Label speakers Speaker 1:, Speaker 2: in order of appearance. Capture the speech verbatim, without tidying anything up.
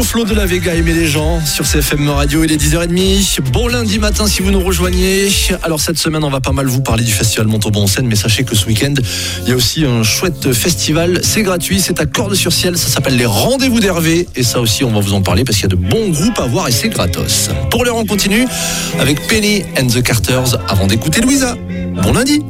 Speaker 1: Flo de la Vega et les gens sur C F M Radio, il est dix heures trente. Bon lundi matin si vous nous rejoignez. Alors cette semaine on va pas mal vous parler du festival Montauban en scène, mais sachez que ce week-end il y a aussi un chouette festival, c'est gratuit, c'est à Cordes-sur-Ciel, ça s'appelle les Rendez-vous d'Hervé et ça aussi on va vous en parler parce qu'il y a de bons groupes à voir et c'est gratos. Pour l'heure on continue avec Penny and the Carters avant d'écouter Louisa. Bon lundi.